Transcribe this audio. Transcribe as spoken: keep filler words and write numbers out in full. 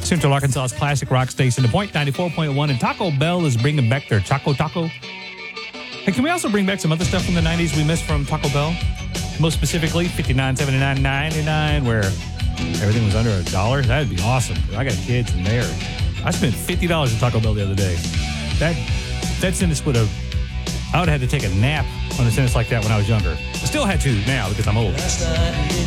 Central Arkansas's classic rock station, The Point ninety-four point one, and Taco Bell is bringing back their Choco Taco. Hey, can we also bring back some other stuff from the nineties we missed from Taco Bell? Most specifically, fifty-nine seventy-nine ninety-nine, where everything was under a dollar. That'd be awesome. I got kids in there. I spent fifty dollars at Taco Bell the other day. That that sentence would have, I would have had to take a nap on a sentence like that when I was younger. I still had to now because I'm old.